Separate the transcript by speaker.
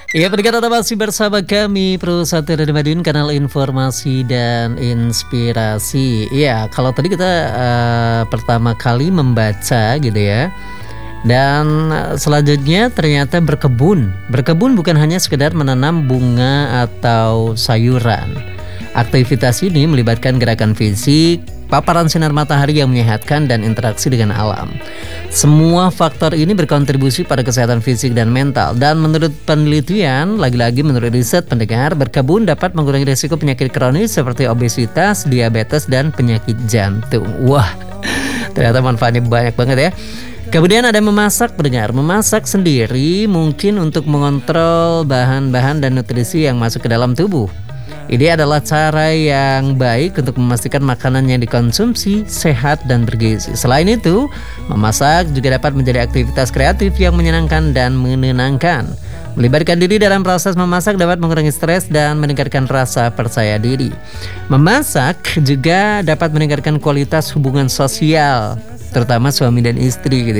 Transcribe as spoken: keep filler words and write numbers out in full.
Speaker 1: Ya, pendengar Anda masih bersama kami Pro satu Radio Madiun, kanal informasi dan inspirasi. Iya, kalau tadi kita uh, pertama kali membaca gitu ya. Dan selanjutnya ternyata berkebun. Berkebun bukan hanya sekedar menanam bunga atau sayuran. Aktivitas ini melibatkan gerakan fisik, paparan sinar matahari yang menyehatkan, dan interaksi dengan alam. Semua faktor ini berkontribusi pada kesehatan fisik dan mental. Dan menurut penelitian, lagi-lagi menurut riset pendengar, berkebun dapat mengurangi risiko penyakit kronis seperti obesitas, diabetes, dan penyakit jantung. Wah, ternyata manfaatnya banyak banget ya. Kemudian ada memasak pendengar. Memasak sendiri mungkin untuk mengontrol bahan-bahan dan nutrisi yang masuk ke dalam tubuh. Ini adalah cara yang baik untuk memastikan makanan yang dikonsumsi sehat dan bergizi. Selain itu, memasak juga dapat menjadi aktivitas kreatif yang menyenangkan dan menenangkan. Melibatkan diri dalam proses memasak dapat mengurangi stres dan meningkatkan rasa percaya diri. Memasak juga dapat meningkatkan kualitas hubungan sosial, terutama suami dan istri gitu.